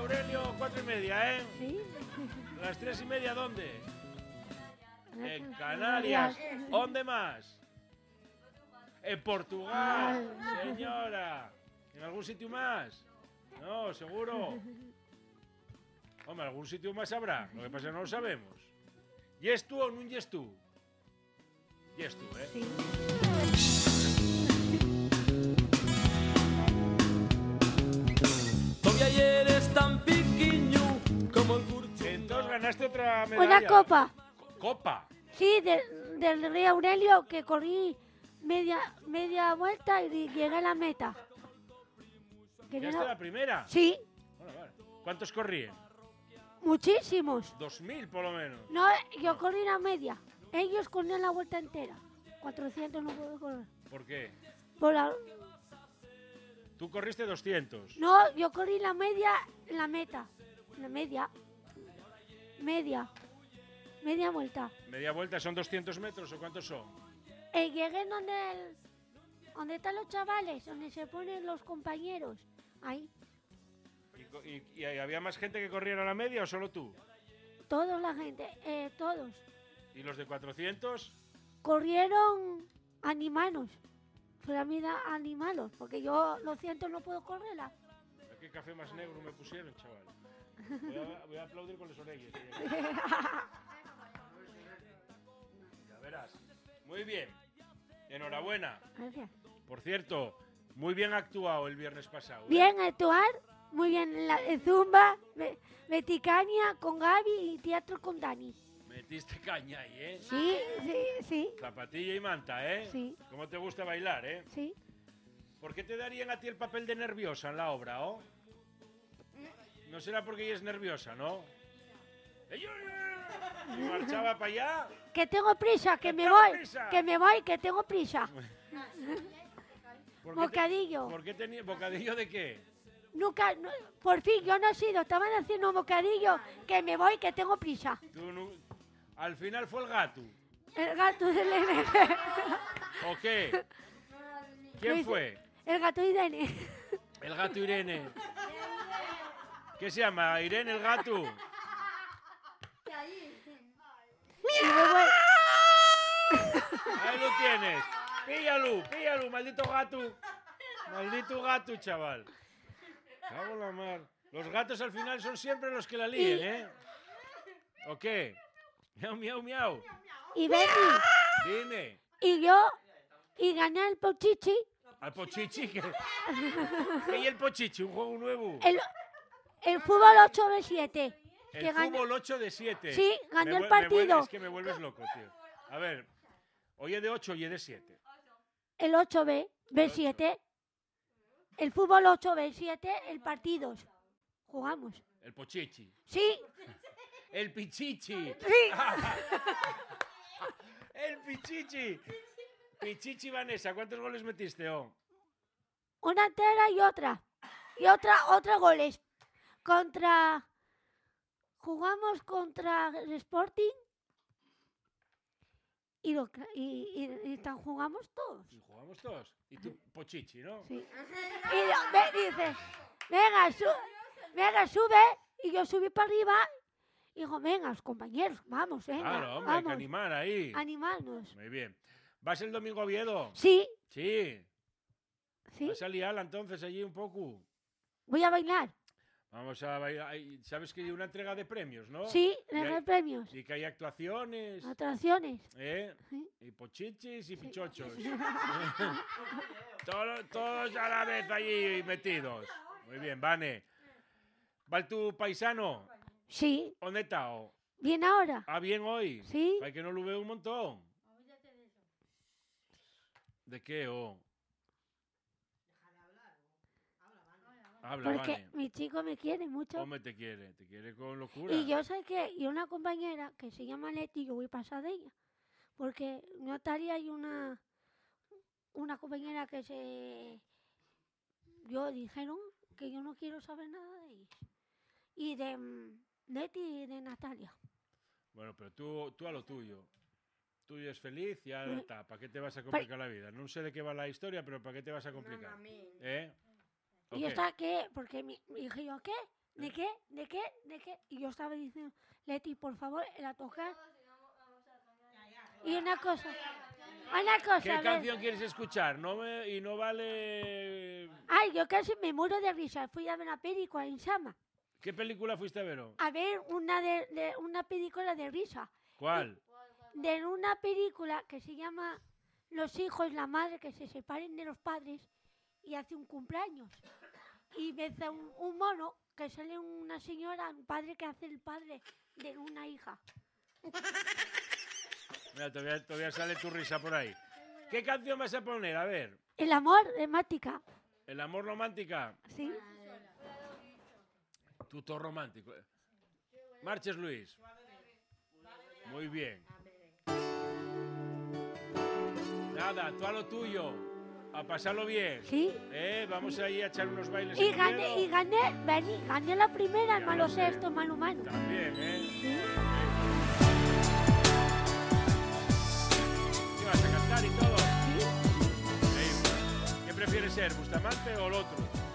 Aurelio, 4:30, ¿eh? Sí. Las 3:30, ¿dónde? En Canarias. ¿Dónde más? En Portugal, señora. ¿En algún sitio más? No, seguro. Hombre, algún sitio más habrá. Lo que pasa es que no lo sabemos. ¿Yes tú o no yes tú? Yes tú, ¿eh? Sí. Todavía eres tan pequeño como el curso. Entonces ganaste otra medalla. Una copa. ¿Copa? Sí, del Rey Aurelio, que corrí media vuelta y llegué a la meta. ¿Llegaste a la primera? Sí, Bueno, vale. ¿Cuántos corrían? muchísimos. 2000 por lo menos. No, yo corrí la media. Ellos corrían la vuelta entera. 400 no puedo correr. ¿Por qué? Por la... Tú corriste 200. No, yo corrí la media, la meta. La media. Media vuelta. ¿Media vuelta son 200 metros o cuántos son? Llegué donde están los chavales, donde se ponen los compañeros. Ahí. ¿Y había más gente que corriera la media o solo tú? Toda la gente, todos. ¿Y los de 400? Corrieron animalos. Fue la vida animalos, porque yo lo siento, no puedo correrla. ¿Qué café más negro me pusieron, chaval? Voy a aplaudir con las orejas. Ya verás. Muy bien. Enhorabuena. Gracias. Por cierto, muy bien actuado el viernes pasado. ¿eh? Bien actuar, muy bien la zumba, Beticania con Gaby y teatro con Dani. Metiste caña ahí, ¿eh? Sí, Zapatilla y manta, ¿eh? Sí. ¿Cómo te gusta bailar, eh? sí. ¿Por qué te darían a ti el papel de nerviosa en la obra, oh? No será porque ella es nerviosa, ¿no? Y marchaba para allá. Que tengo prisa, que me tengo voy, prisa. que tengo prisa. ¿Por qué Bocadillo. ¿Por qué tenía bocadillo de qué? Nunca, por fin, yo no he sido, estaban haciendo un bocadillo, que me voy, que tengo prisa. Al final fue el gato. El gato del Irene. ¿O qué? ¿Quién fue? El gato Irene. El gato Irene. ¿Qué se llama? ¿Irene el gato? Y me voy. Ahí lo tienes. Píllalo, maldito gato. Maldito gato, chaval. Cago en la mar. Los gatos al final son siempre los que la líen, ¿eh? ¿O qué? Miau, miau, miau. Y Betty. Dime. Y gané el Pochichi. ¿Al Pochichi? ¿Qué hay el Pochichi? ¿Un juego nuevo? El fútbol 8v7. El fútbol 8 de 7. Sí, ganó el partido. Es que me vuelves loco, tío. A ver, hoy es de 8 y es de 7. El 8v7. El fútbol 8v7, el partidos. Jugamos. El Pochichi. Sí, El Pichichi. sí. El Pichichi. Pichichi Vanessa, ¿cuántos goles metiste, oh? Una entera y otra. Y otra goles. Jugamos contra el Sporting y jugamos todos. Y jugamos todos. Y tú, Pochichi, ¿no? Sí. Y me dice, venga, sube. Y yo subí para arriba. Y digo, venga, los compañeros, vamos, venga. Claro, hombre, hay que vamos. animar ahí. Animarnos. Muy bien. ¿Vas el domingo a Oviedo? Sí, Sí. sí. ¿Vas a liarla entonces allí un poco? Voy a bailar. Vamos a bailar. ¿Sabes que hay una entrega de premios, no? Sí, Y hay- de premios. Y que hay actuaciones. Atracciones. ¿Eh? Sí. Y pochichis y pichochos. Todos a la vez allí metidos. Muy bien, Vane. ¿Va tu paisano? Sí. ¿Dónde está? Oh? ¿Bien ahora? ¿Ah, bien hoy? Sí. Hay que no lo veo un montón. ¿De qué? Oh? Habla, Porque Vane. mi chico me quiere mucho. Hombre, te quiere con locura. Y yo sé que, y una compañera que se llama Leti, yo voy a pasar de ella. Porque Natalia y una compañera que yo dijeron que yo no quiero saber nada de ellos. Y de Leti y de Natalia. Bueno, pero tú a lo tuyo. Tuyo es feliz y ya está. ¿Para qué te vas a complicar la vida? No sé de qué va la historia, pero ¿para qué te vas a complicar? ¿Eh? Y yo estaba que, porque me dije yo, ¿qué? ¿De qué? ¿De qué? ¿De qué? Y yo estaba diciendo, Leti, por favor, la tocar. Y una cosa, ¿Qué a ver. canción quieres escuchar? Y no vale... Ay, yo casi me muero de risa. Fui a ver una película en Sama. ¿Qué película fuiste a ver? A ver una película de risa. ¿Cuál? De una película que se llama Los hijos, la madre que se separen de los padres y hace un cumpleaños. Y ves a un mono que sale una señora, un padre que hace el padre de una hija. Mira, todavía sale tu risa por ahí. ¿Qué canción vas a poner? A ver. El amor de Mática. ¿El amor romántica? Sí. Tuto romántico. Marches, Luis. Muy bien. Nada, tú a lo tuyo. A pasarlo bien. Sí. Vamos ahí a echar unos bailes. Y gané la primera, Ya malo lo sé. sexto, mano humano. También, Sí. ¿Qué vas a cantar y todo? Sí. Increíble. ¿Qué prefieres ser, Bustamante o el otro?